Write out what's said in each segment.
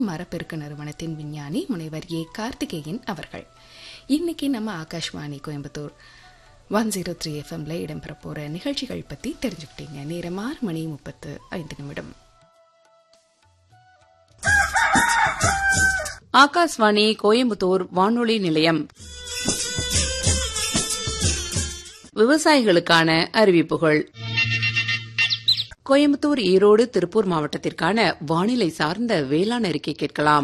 மரப்பெருக்க நிறுவனத்தின் விஞ்ஞானி முனைவர் ஏ கார்த்திகேயன் அவர்கள். இன்னைக்கு நம்ம ஆகாஷ்வாணி கோயம்புத்தூர் 103 FMல இடம்பெற போற நிகழ்ச்சிகள் பத்தி தெரிஞ்சுக்கிட்டீங்க. நேரம் 6:35. ஆகாஷ்வாணி கோயம்புத்தூர் வானொலி நிலையம். விவசாயிகளுக்கான அறிவிப்புகள். கோயம்புத்தூர், ஈரோடு, திருப்பூர் மாவட்டத்திற்கான வானிலை சார்ந்த வேளாண் அறிக்கை கேட்கலாம்.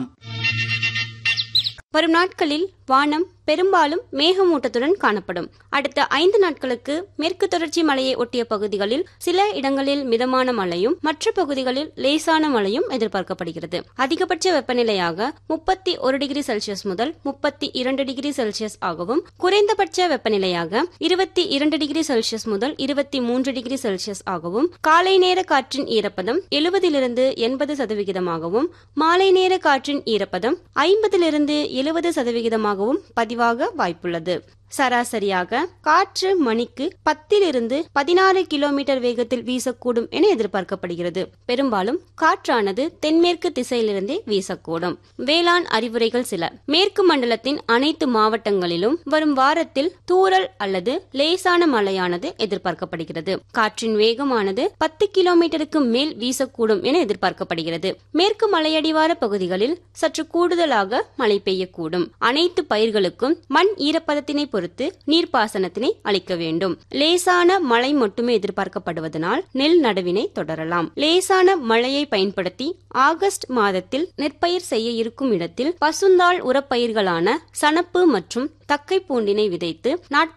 வரும் நாட்களில் வானம் பெரும்பாலும் மேகமூட்டத்துடன் காணப்படும். அடுத்த 5 நாட்களுக்கு மேற்கு தொடர்ச்சி மலையை ஒட்டிய பகுதிகளில் சில இடங்களில் மிதமான மழையும் மற்ற பகுதிகளில் லேசான மழையும் எதிர்பார்க்கப்படுகிறது. அதிகபட்ச வெப்பநிலையாக 31 டிகிரி செல்சியஸ் முதல் 32 டிகிரி செல்சியஸ் ஆகவும், குறைந்தபட்ச வெப்பநிலையாக 22 டிகிரி செல்சியஸ் முதல் 23 டிகிரி செல்சியஸ் ஆகவும், காலை நேர காற்றின் ஈரப்பதம் 70-80% மாலை நேர காற்றின் ஈரப்பதம் 50-70% பதிவாக வாய்ப்புள்ளது. சராசரியாக காற்று மணிக்கு 10-16 கிலோமீட்டர் வேகத்தில் வீசக்கூடும் என எதிர்பார்க்கப்படுகிறது. பெரும்பாலும் காற்றானது தென்மேற்கு திசையிலிருந்தே வீசக்கூடும். வேளாண் அறிவுரைகள் சில. மேற்கு மண்டலத்தின் அனைத்து மாவட்டங்களிலும் வரும் வாரத்தில் தூறல் அல்லது லேசான மழையானது எதிர்பார்க்கப்படுகிறது. காற்றின் வேகமானது 10 கிலோமீட்டருக்கு மேல் வீசக்கூடும் என எதிர்பார்க்கப்படுகிறது. மேற்கு மலையடிவார பகுதிகளில் சற்று கூடுதலாக மழை பெய்யக்கூடும். அனைத்து பயிர்களுக்கும் மண் ஈரப்பதத்தினை பொறுத்து நீர்ப்பாசனத்தினை அளிக்க வேண்டும். லேசான மழை மட்டுமே எதிர்பார்க்கப்படுவதனால் நெல் நடவினை தொடரலாம். லேசான மழையை பயன்படுத்தி ஆகஸ்ட் மாதத்தில் நெற்பயிர் செய்ய இருக்கும் இடத்தில் பசுந்தாள் உரப்பயிர்களான சணப்பு மற்றும் தக்கை பூண்டினை விதைத்து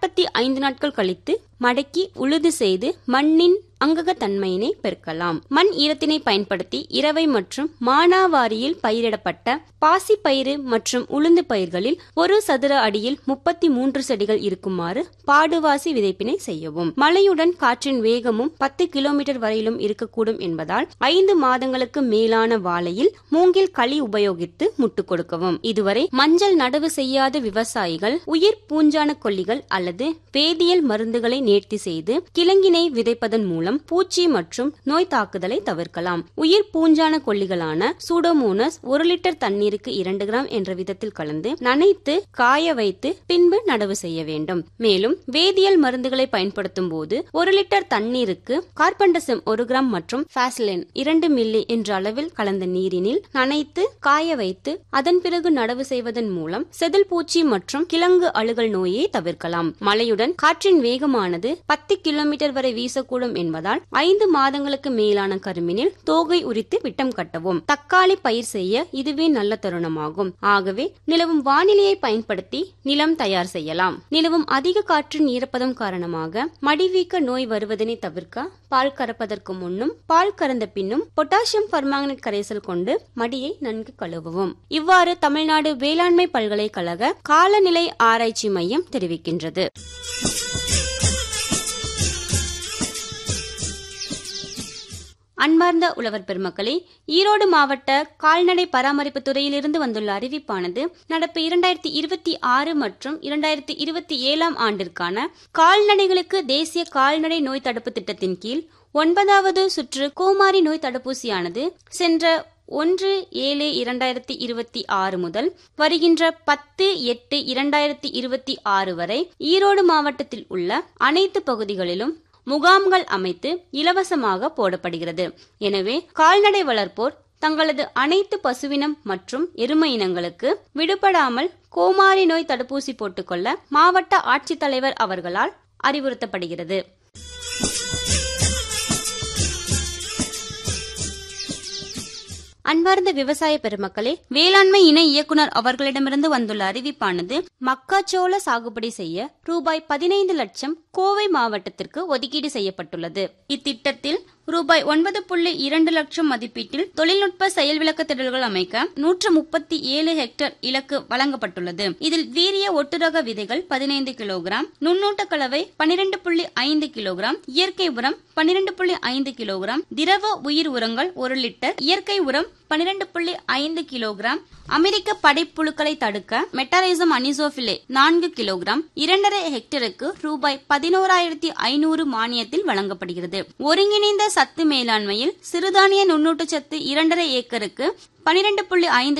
45 நாட்கள் கழித்து மடக்கி உழுது செய்து மண்ணின் அங்ககத்தன்மையினை பெருக்கலாம். மண் ஈரத்தினை பயன்படுத்தி இரவை மற்றும் மானாவாரியில் பயிரிடப்பட்ட பாசி பயிறு மற்றும் உளுந்து பயிர்களில் 1 சதுர அடியில் 33 செடிகள் இருக்குமாறு பாடுவாசி விதைப்பினை செய்யவும். மழையுடன் காற்றின் வேகமும் 10 கிலோமீட்டர் வரையிலும் இருக்கக்கூடும் என்பதால் 5 மாதங்களுக்கு மேலான வாழையில் மூங்கில் களி உபயோகித்து முட்டு கொடுக்கவும். இதுவரை மஞ்சள் நடவு செய்யாத விவசாயிகள் உயிர் பூஞ்சான கொல்லிகள் அல்லது வேதியியல் மருந்துகளை நேர்த்தி செய்து கிழங்கினை விதைப்பதன் மூலம் பூச்சி மற்றும் நோய் தாக்குதலை தவிர்க்கலாம். உயிர் பூஞ்சான கொல்லிகளான சூடோமோனஸ் 1 லிட்டர் தண்ணீருக்கு 2 கிராம் என்ற விதத்தில் கலந்து நனைத்து காய வைத்து பின்பு நடவு செய்ய வேண்டும். மேலும் வேதியியல் மருந்துகளை பயன்படுத்தும் போது 1 லிட்டர் தண்ணீருக்கு கார்பன்டசம் 1 கிராம் மற்றும் பாசிலின் 2 மில்லி என்ற அளவில் கலந்த நீரினில் நனைத்து காய வைத்து அதன் பிறகு நடவு செய்வதன் மூலம் செதில் பூச்சி மற்றும் கிழங்கு அழுகல் நோயை தவிர்க்கலாம். மழையுடன் காற்றின் வேகமானது 10 கிலோமீட்டர் வரை வீசக்கூடும் என்பதால் 5 மாதங்களுக்கு மேலான கரும்பினில் தோகை உரித்து விட்டம் கட்டவும். தக்காளி பயிர் செய்ய இதுவே நல்ல தருணமாகும். ஆகவே நிலவும் வானிலையை பயன்படுத்தி நிலம் தயார் செய்யலாம். நிலவும் அதிக காற்றின் ஈரப்பதம் காரணமாக மடிவீக்க நோய் வருவதனை தவிர்க்க பால் கறப்பதற்கு முன்னும் பால் கறந்த பின்னும் பொட்டாசியம் பர்மாங்கனேட் கரைசல் கொண்டு மடியை நன்கு கழுவவும். இவ்வாறு தமிழ்நாடு வேளாண்மை பல்கலைக்கழக காலநிலை ஆராய்ச்சி மையம் தெரிவிக்கின்றது. அன்பார்ந்த உழவர் பெருமக்களே, ஈரோடு மாவட்ட கால்நடை பராமரிப்பு துறையிலிருந்து வந்துள்ள அறிவிப்பானது நடப்பு 2026 மற்றும் 2027 ஆண்டிற்கான கால்நடைகளுக்கு தேசிய கால்நடை நோய் தடுப்பு திட்டத்தின் கீழ் 9வது சுற்று கோமாரி நோய் தடுப்பூசியானது சென்ற 1/7/2026 முதல் வருகின்ற 10/8/2026 வரை ஈரோடு மாவட்டத்தில் உள்ள அனைத்து பகுதிகளிலும் முகாம்கள் அமைத்து இலவசமாக போடப்படுகிறது. எனவே கால்நடை வளர்ப்போர் தங்களது அனைத்து பசுவினம் மற்றும் எருமை இனங்களுக்கு விடுபடாமல் கோமாரி நோய் தடுப்பூசி போட்டுக்கொள்ள மாவட்ட ஆட்சித்தலைவர் அவர்களால் அறிவுறுத்தப்படுகிறது. அன்பார்ந்த விவசாய பெருமக்களே, வேளாண்மை இணை இயக்குனர் அவர்களிடமிருந்து வந்துள்ள அறிவிப்பானது மக்காச்சோள சாகுபடி செய்ய ரூபாய் 15 லட்சம் கோவை மாவட்டத்திற்கு ஒதுக்கீடு செய்யப்பட்டுள்ளது. இத்திட்டத்தில் ரூபாய் 9.2 லட்சம் மதிப்பீட்டில் தொழில்நுட்ப செயல் விளக்க திடல்கள் அமைக்க 137 ஹெக்டேர் இலக்கு வழங்கப்பட்டுள்ளது. இதில் வீரிய ஒட்டுரக விதைகள் 15 கிலோகிராம், நுண்ணூட்ட கலவை 12.5 கிலோகிராம், இயற்கை உரம் 12.5 கிலோகிராம், திரவ உயிர் உரங்கள் 1 லிட்டர், இயற்கை உரம் 12.5 கிலோகிராம், அமெரிக்க படைப்புழுக்களை தடுக்க மெட்டாரைசம் அனிசோபிலே 4 கிலோகிராம், 2.5 ஹெக்டருக்கு ரூபாய் 11,500 மானியத்தில் வழங்கப்படுகிறது. ஒருங்கிணைந்த சத்து மேலாண்மையில் சிறுதானிய நுண்ணூட்டச்சத்து 2.5 ஏக்கருக்கு 12.5